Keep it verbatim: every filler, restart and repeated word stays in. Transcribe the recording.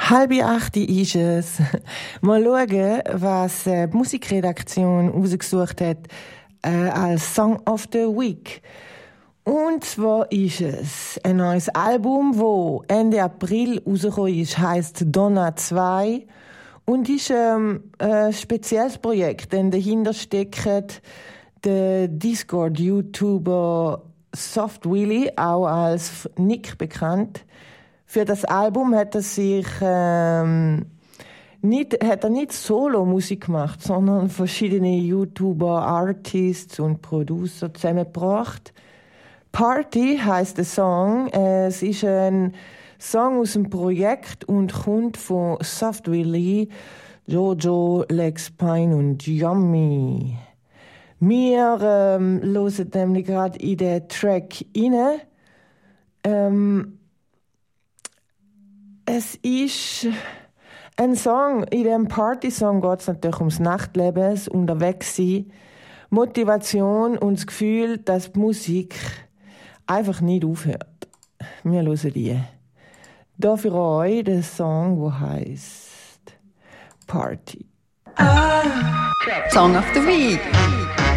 Halb acht ist es. Mal schauen, was die Musikredaktion rausgesucht hat äh, als Song of the Week. Und zwar ist es ein neues Album, das Ende April rausgekommen ist, heisst Donna zwei und ist ähm, ein spezielles Projekt, denn dahinter steckt der Discord-YouTuber Soft Willy, auch als Nick bekannt. Für das Album hat er sich ähm, nicht, hat er nicht Solo-Musik gemacht, sondern verschiedene YouTuber, Artists und Producer zusammengebracht. Party heisst der Song. Es ist ein Song aus dem Projekt und kommt von Soft Willy, Jojo, Lex Pine und Yummy. Wir ähm, hören nämlich gerade in den Track rein. Ähm, es ist ein Song, in dem Party-Song geht es natürlich ums Nachtleben, das Unterwegssein, Motivation und das Gefühl, dass die Musik einfach nicht aufhört. Wir hören die. Da für euch der Song, der heisst Party. Song of the Week.